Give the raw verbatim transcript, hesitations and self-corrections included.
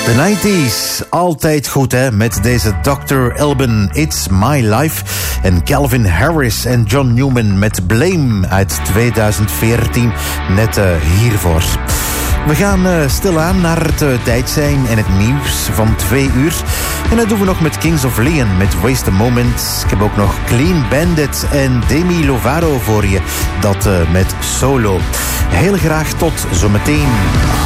De nineties, altijd goed hè, met deze doctor Alban, It's My Life. En Calvin Harris en John Newman met Blame uit tweeduizend veertien, net uh, hiervoor. We gaan uh, stilaan naar het uh, tijd zijn en het nieuws van twee uur. En dat doen we nog met Kings of Leon met Waste a Moment. Ik heb ook nog Clean Bandit en Demi Lovato voor je. Dat uh, met Solo. Heel graag tot zometeen.